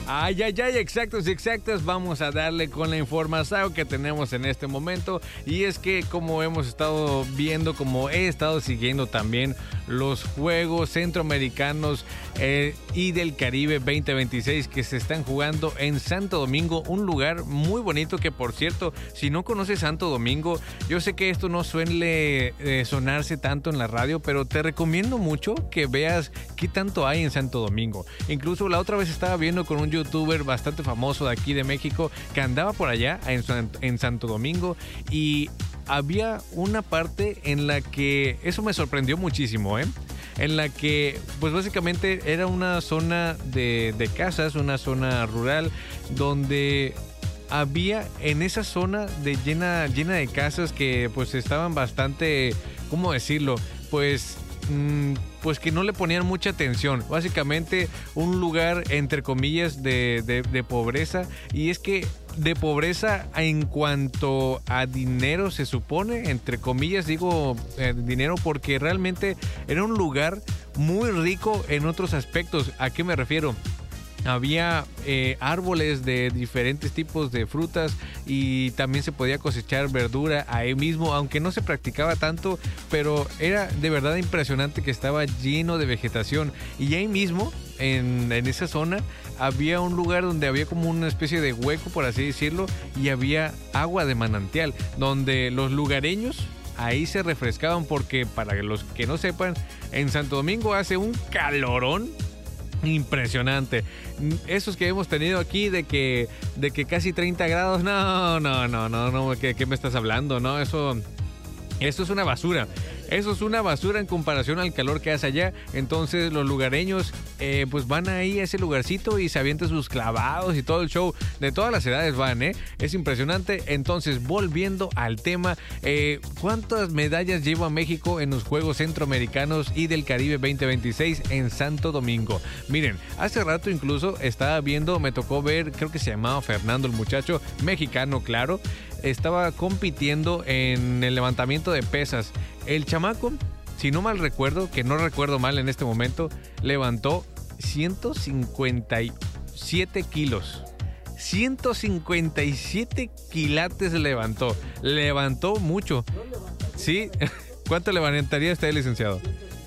Ay, exactos. Vamos a darle con la información que tenemos en este momento. Y es que como hemos estado viendo, como he estado siguiendo también los Juegos Centroamericanos y del Caribe 2026 que se están jugando en Santo Domingo, un lugar muy bonito que, por cierto, si no conoces Santo Domingo, yo sé que esto no suele sonarse tanto en la radio, pero te recomiendo mucho que veas qué tanto hay en Santo Domingo. Incluso la otra vez estaba viendo con un youtuber bastante famoso de aquí de México que andaba por allá en Santo Domingo, y había una parte en la que eso me sorprendió muchísimo, en la que pues básicamente era una zona de casas, una zona rural donde había en esa zona llena de casas que pues estaban bastante, ¿cómo decirlo? Pues que no le ponían mucha atención. Básicamente un lugar entre comillas de pobreza, y es que de pobreza en cuanto a dinero se supone, entre comillas digo dinero, porque realmente era un lugar muy rico en otros aspectos. ¿A qué me refiero? Había árboles de diferentes tipos de frutas y también se podía cosechar verdura ahí mismo, aunque no se practicaba tanto, pero era de verdad impresionante que estaba lleno de vegetación. Y ahí mismo, en esa zona, había un lugar donde había como una especie de hueco, por así decirlo, y había agua de manantial, donde los lugareños ahí se refrescaban, porque para los que no sepan, en Santo Domingo hace un calorón impresionante. Esos que hemos tenido aquí de que casi 30 grados, no, ¿qué me estás hablando? No, eso es una basura. Eso es una basura en comparación al calor que hace allá. Entonces los lugareños pues van ahí a ese lugarcito y se avientan sus clavados y todo el show. De todas las edades van, es impresionante. Entonces, volviendo al tema, ¿cuántas medallas lleva México en los Juegos Centroamericanos y del Caribe 2026 en Santo Domingo? Miren, hace rato incluso estaba viendo, me tocó ver, creo que se llamaba Fernando el muchacho, mexicano, claro. Estaba compitiendo en el levantamiento de pesas. El chamaco, si no mal recuerdo, que no recuerdo mal en este momento, levantó 157 kilos. 157 quilates levantó. Levantó mucho. ¿Sí? ¿Cuánto levantaría usted, licenciado?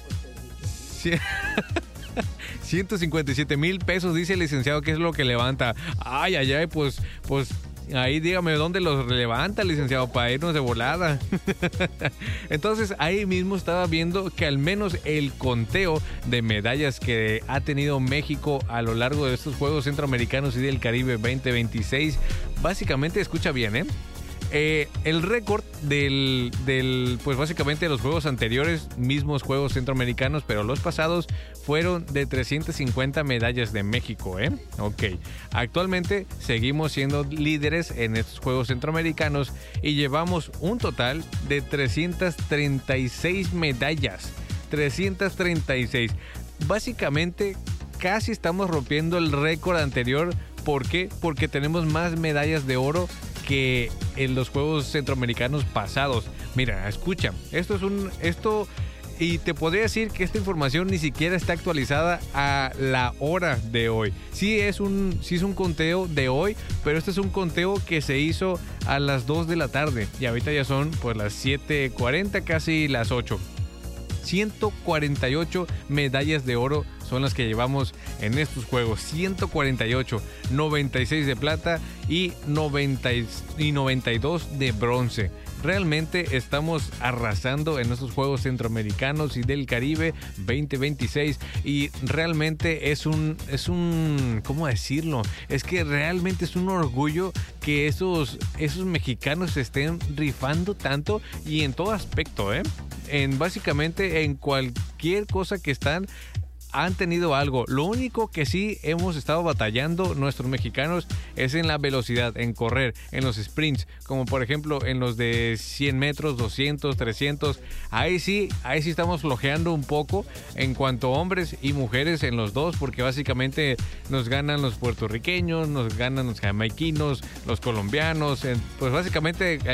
157,000 pesos, dice el licenciado, que es lo que levanta. Ay, pues ahí dígame dónde los levanta, licenciado, para irnos de volada. Entonces ahí mismo estaba viendo que al menos el conteo de medallas que ha tenido México a lo largo de estos Juegos Centroamericanos y del Caribe 2026, básicamente, escucha bien, el récord pues básicamente de los juegos anteriores, mismos Juegos Centroamericanos, pero los pasados, fueron de 350 medallas de México, Ok. Actualmente seguimos siendo líderes en estos Juegos Centroamericanos y llevamos un total de 336 medallas. 336. Básicamente casi estamos rompiendo el récord anterior. ¿Por qué? Porque tenemos más medallas de oro que en los Juegos Centroamericanos pasados. Mira, escucha, y te podría decir que esta información ni siquiera está actualizada a la hora de hoy. Sí es un conteo de hoy, pero este es un conteo que se hizo a las 2 de la tarde y ahorita ya son pues las 7:40, casi las 8. 148 medallas de oro son las que llevamos en estos juegos. 148, 96 de plata y 92 de bronce. Realmente estamos arrasando en estos Juegos Centroamericanos y del Caribe 2026, y realmente es un ¿cómo decirlo? Es que realmente es un orgullo que esos mexicanos se estén rifando tanto, y en todo aspecto, básicamente en cualquier cosa que han tenido algo. Lo único que sí hemos estado batallando nuestros mexicanos es en la velocidad, en correr, en los sprints, como por ejemplo en los de 100 metros, 200, 300. Ahí sí estamos flojeando un poco en cuanto a hombres y mujeres en los dos, porque básicamente nos ganan los puertorriqueños, nos ganan los jamaiquinos, los colombianos. Pues básicamente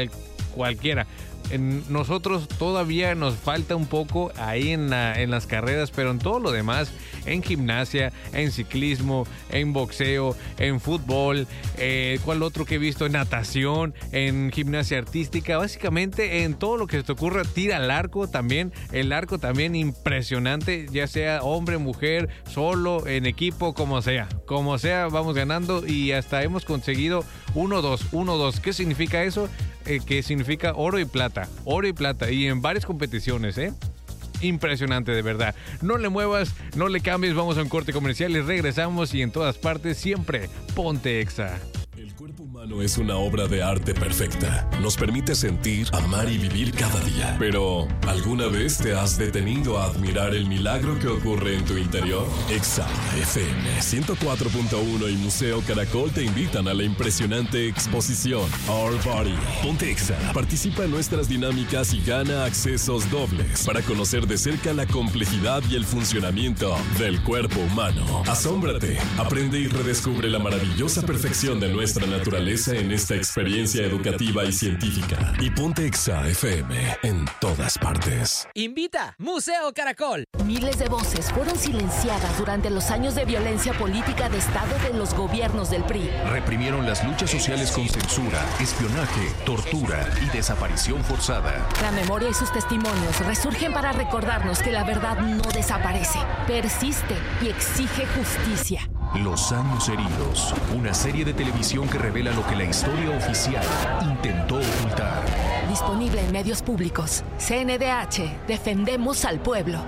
cualquiera. Nosotros todavía nos falta un poco ahí en las carreras, pero en todo lo demás, en gimnasia, en ciclismo, en boxeo, en fútbol, ¿cuál otro que he visto? En natación, en gimnasia artística, básicamente en todo lo que se te ocurra. Tira al arco también, el arco también impresionante, ya sea hombre, mujer, solo, en equipo, como sea, vamos ganando y hasta hemos conseguido 1-2. ¿Qué significa eso? Que significa oro y plata y en varias competiciones, Impresionante, de verdad. No le muevas, no le cambies, vamos a un corte comercial y regresamos, y en todas partes siempre ponte Exa. El cuerpo humano es una obra de arte perfecta. Nos permite sentir, amar y vivir cada día. Pero, ¿alguna vez te has detenido a admirar el milagro que ocurre en tu interior? Exa FM 104.1 y Museo Caracol te invitan a la impresionante exposición Our Body. Ponte Exa. Participa en nuestras dinámicas y gana accesos dobles para conocer de cerca la complejidad y el funcionamiento del cuerpo humano. Asómbrate, aprende y redescubre la maravillosa perfección de nuestra naturaleza en esta experiencia educativa y científica. Y ponte Exa FM en todas partes. Invita Museo Caracol. Miles de voces fueron silenciadas durante los años de violencia política de Estado de los gobiernos del PRI. Reprimieron las luchas sociales con censura, espionaje, tortura y desaparición forzada. La memoria y sus testimonios resurgen para recordarnos que la verdad no desaparece, persiste y exige justicia. Los años heridos, una serie de televisión que revela lo que la historia oficial intentó ocultar. Disponible en medios públicos. CNDH, defendemos al pueblo.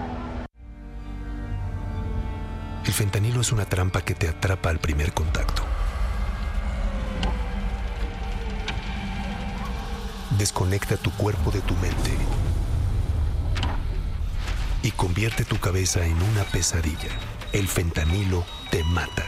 El fentanilo es una trampa que te atrapa al primer contacto. Desconecta tu cuerpo de tu mente y convierte tu cabeza en una pesadilla. El fentanilo te mata.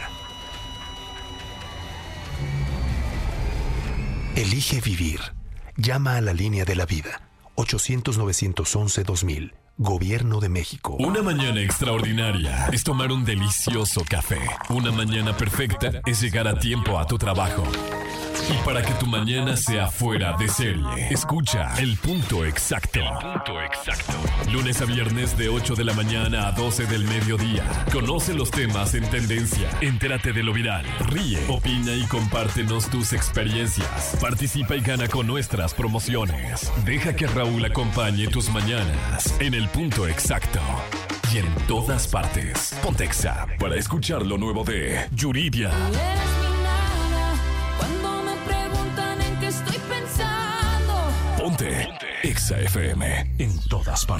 Elige vivir. Llama a la línea de la vida. 800-911-2000. Gobierno de México. Una mañana extraordinaria es tomar un delicioso café. Una mañana perfecta es llegar a tiempo a tu trabajo. Y para que tu mañana sea fuera de serie, escucha El Punto Exacto. Lunes a viernes de 8 de la mañana a 12 del mediodía. Conoce los temas en tendencia. Entérate de lo viral. Ríe, opina y compártenos tus experiencias. Participa y gana con nuestras promociones. Deja que Raúl acompañe tus mañanas en El Punto Exacto. Y en todas partes. Ponte Exa para escuchar lo nuevo de Yuridia. Ponte Exa FM en todas partes.